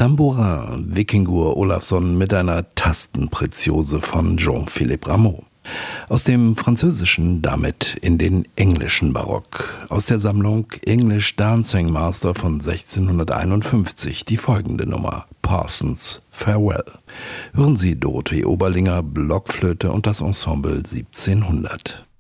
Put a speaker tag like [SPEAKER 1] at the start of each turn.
[SPEAKER 1] Tambourin, Vikingur Olafsson mit einer Tastenpreziose von Jean-Philippe Rameau. Aus dem Französischen damit in den englischen Barock. Aus der Sammlung English Dancing Master von 1651 die folgende Nummer, Parsons Farewell. Hören Sie Dorothee Oberlinger, Blockflöte und das Ensemble 1700.